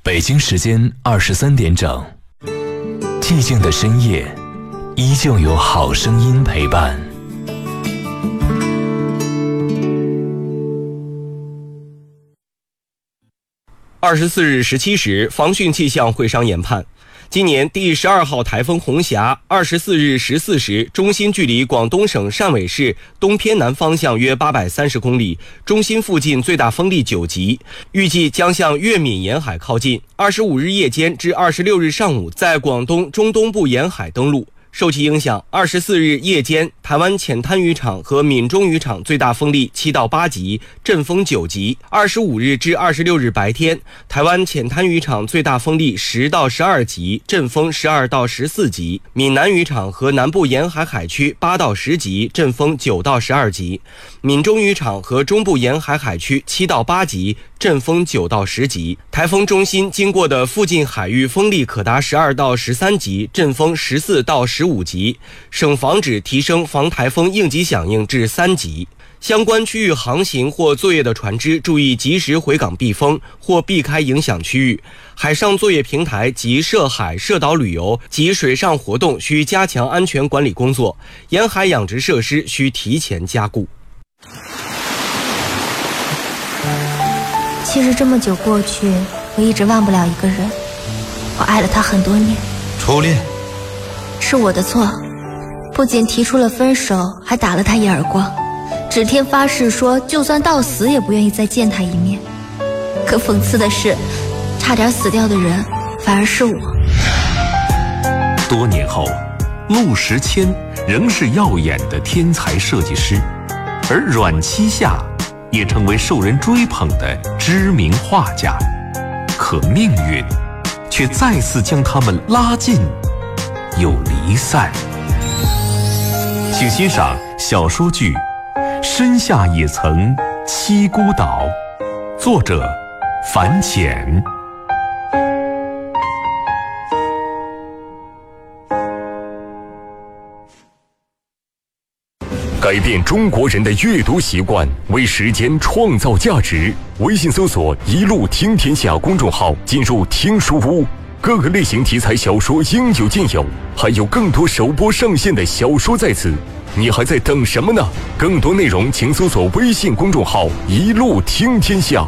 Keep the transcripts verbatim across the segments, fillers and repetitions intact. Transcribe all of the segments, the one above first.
北京时间二十三点整，寂静的深夜，依旧有好声音陪伴。 二十四日十七时，防汛气象会商研判，今年第十二号台风红霞，二十四日十四时，中心距离广东省汕尾市东偏南方向约八百三十公里，中心附近最大风力九级，预计将向粤闽沿海靠近。二十五日夜间至二十六日上午，在广东中东部沿海登陆。受其影响，二十四日夜间，台湾浅滩渔场和闽中渔场最大风力七到八级，阵风九级；二十五日至二十六日白天，台湾浅滩渔场最大风力十到十二级，阵风十二到十四级；闽南渔场和南部沿海海区八到十级，阵风九到十二级；闽中渔场和中部沿海海区七到八级，阵风九到十级。台风中心经过的附近海域风力可达十二到十三级，阵风十四到十五级。省防指提升防台风应急响应至三级。相关区域航行或作业的船只注意及时回港避风或避开影响区域。海上作业平台及涉海涉岛旅游及水上活动需加强安全管理工作，沿海养殖设施需提前加固。 其实这么久过去，我一直忘不了一个人，我爱了他很多年。 初恋是我的错，不仅提出了分手，还打了他一耳光，指天发誓说就算到死也不愿意再见他一面。可讽刺的是，差点死掉的人反而是我。 多年后，陆时谦仍是耀眼的天才设计师，而阮七夏也成为受人追捧的知名画家。可命运却再次将他们拉近又离散。请欣赏小说剧《深夏也曾七孤岛》，作者樊浅。 改变中国人的阅读习惯，为时间创造价值。微信搜索“一路听天下”公众号，进入听书屋，各个类型题材小说应有尽有，还有更多首播上线的小说在此，你还在等什么呢？更多内容请搜索微信公众号“一路听天下”。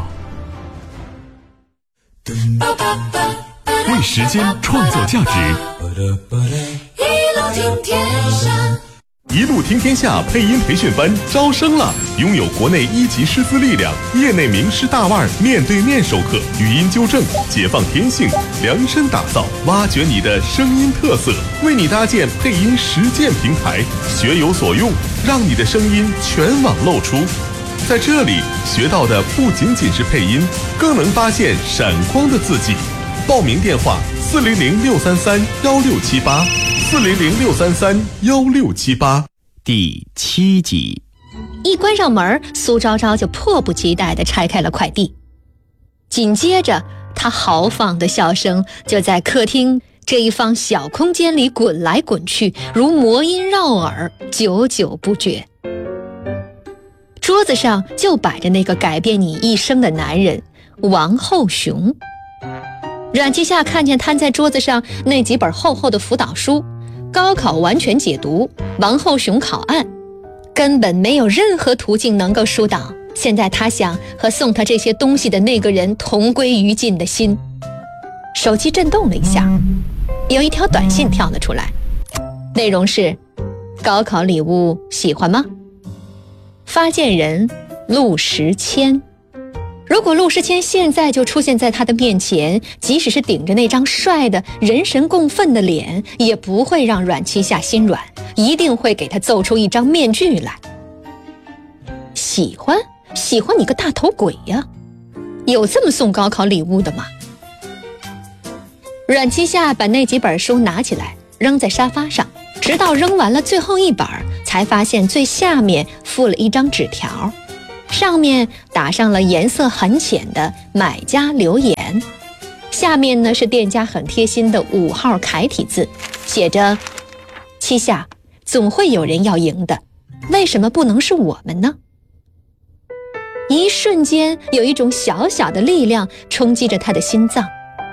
为时间创造价值， 一路听天下。 一路听天下配音培训班招生了！拥有国内一级师资力量，业内名师大腕面对面授课，语音纠正，解放天性，量身打造，挖掘你的声音特色，为你搭建配音实践平台，学有所用，让你的声音全网露出。在这里学到的不仅仅是配音，更能发现闪光的自己。报名电话：四零零六三三幺六七八。四零零六三三幺六七八。 第七集， 一关上门，苏昭昭就迫不及待地拆开了快递。紧接着，她豪放的笑声就在客厅这一方小空间里滚来滚去，如魔音绕耳，久久不绝。桌子上就摆着那个改变你一生的男人王后雄。阮七夏看见摊在桌子上那几本厚厚的辅导书，高考完全解读，王后雄考案，根本没有任何途径能够疏导。现在他想和送他这些东西的那个人同归于尽的心。手机震动了一下，有一条短信跳了出来，内容是：高考礼物喜欢吗？发件人陆时谦。如果陆时谦现在就出现在他的面前，即使是顶着那张帅的人神共愤的脸，也不会让阮七夏心软，一定会给他奏出一张面具来。喜欢？喜欢你个大头鬼呀！有这么送高考礼物的吗？阮七夏把那几本书拿起来扔在沙发上，直到扔完了最后一本，才发现最下面附了一张纸条，上面打上了颜色很浅的买家留言，下面呢是店家很贴心的五号楷体字，写着：七夏，总会有人要赢的，为什么不能是我们呢？一瞬间有一种小小的力量冲击着他的心脏，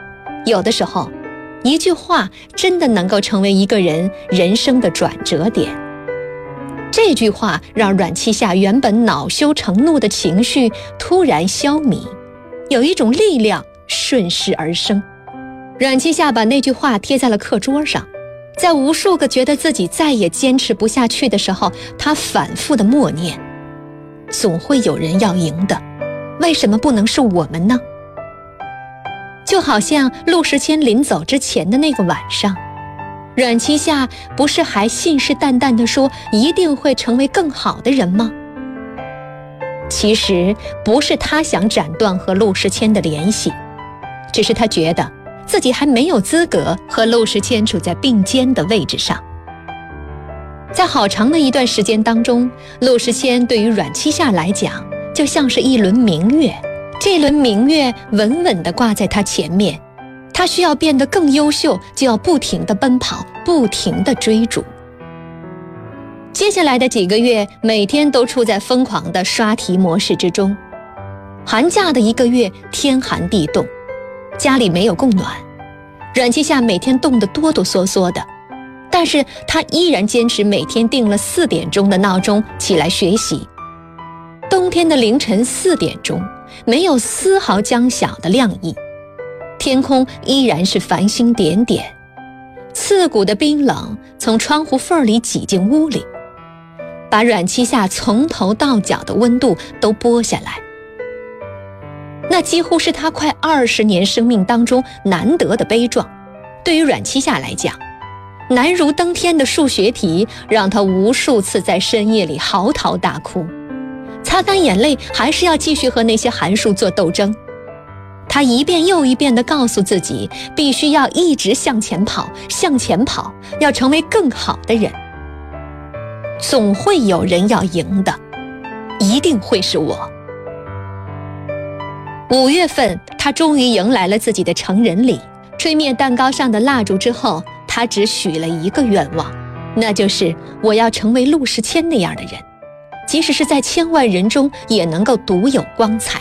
有的时候，一句话真的能够成为一个人人生的转折点。这句话让阮七夏原本恼羞成怒的情绪突然消弭，有一种力量顺势而生。阮七夏把那句话贴在了课桌上，在无数个觉得自己再也坚持不下去的时候，他反复的默念：总会有人要赢的，为什么不能是我们呢？就好像陆时谦临走之前的那个晚上，阮七夏不是还信誓旦旦地说一定会成为更好的人吗？其实不是他想斩断和陆时谦的联系，只是他觉得自己还没有资格和陆时谦处在并肩的位置上。在好长的一段时间当中，陆时谦对于阮七夏来讲就像是一轮明月，这轮明月稳稳地挂在他前面，他需要变得更优秀，就要不停地奔跑，不停地追逐。接下来的几个月，每天都处在疯狂的刷题模式之中。寒假的一个月，天寒地冻，家里没有供暖，阮七夏每天冻得哆哆嗦嗦的，但是他依然坚持每天定了四点钟的闹钟起来学习。冬天的凌晨四点钟，没有丝毫将晓的亮意，天空依然是繁星点点，刺骨的冰冷从窗户缝里挤进屋里，把阮七夏从头到脚的温度都剥下来。那几乎是他快二十年生命当中难得的悲壮。对于阮七夏来讲，难如登天的数学题让他无数次在深夜里嚎啕大哭，擦干眼泪还是要继续和那些函数做斗争。他一遍又一遍地告诉自己，必须要一直向前跑，向前跑，要成为更好的人。总会有人要赢的，一定会是我。五月份，他终于迎来了自己的成人礼。吹灭蛋糕上的蜡烛之后，他只许了一个愿望，那就是我要成为陆时谦那样的人，即使是在千万人中也能够独有光彩。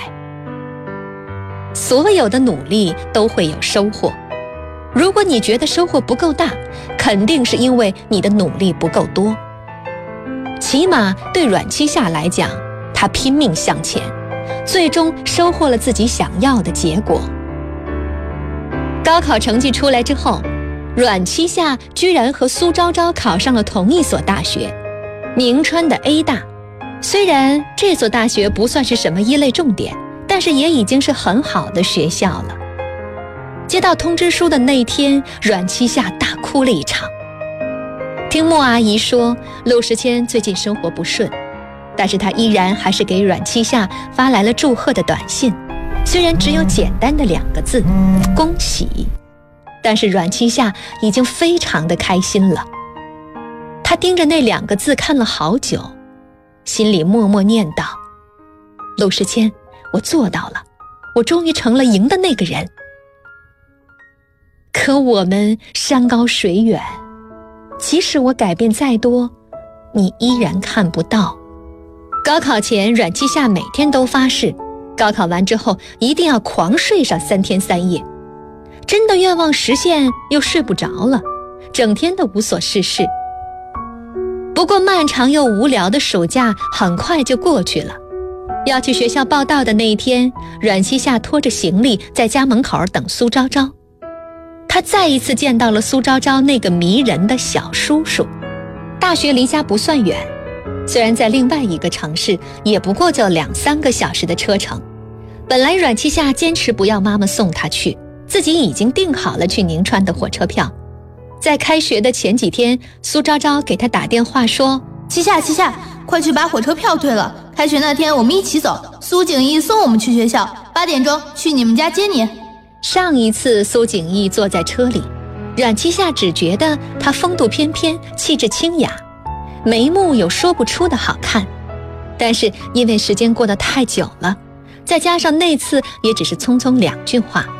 所有的努力都会有收获，如果你觉得收获不够大，肯定是因为你的努力不够多。起码对阮七夏来讲，他拼命向前，最终收获了自己想要的结果。高考成绩出来之后，阮七夏居然和苏昭昭考上了同一所大学，宁川的 A 大。虽然这所大学不算是什么一类重点，但是也已经是很好的学校了。接到通知书的那天，阮七夏大哭了一场。听莫阿姨说，陆时谦最近生活不顺，但是他依然还是给阮七夏发来了祝贺的短信，虽然只有简单的两个字，恭喜，但是阮七夏已经非常的开心了。他盯着那两个字看了好久，心里默默念道：陆时谦，我做到了，我终于成了赢的那个人。可我们山高水远，即使我改变再多，你依然看不到。高考前，阮七夏每天都发誓，高考完之后一定要狂睡上三天三夜。真的愿望实现又睡不着了，整天的无所事事。不过漫长又无聊的暑假很快就过去了。要去学校报到的那一天，阮七夏拖着行李在家门口等苏昭昭。他再一次见到了苏昭昭那个迷人的小叔叔。大学离家不算远，虽然在另外一个城市，也不过就两三个小时的车程。本来阮七夏坚持不要妈妈送她去，自己已经订好了去宁川的火车票。在开学的前几天，苏昭昭给她打电话说： 七夏七夏，快去把火车票退了，开学那天我们一起走，苏景逸送我们去学校，八点钟去你们家接你。 上一次苏景逸坐在车里，阮七夏只觉得他风度翩翩，气质清雅，眉目有说不出的好看。但是因为时间过得太久了，再加上那次也只是匆匆两句话，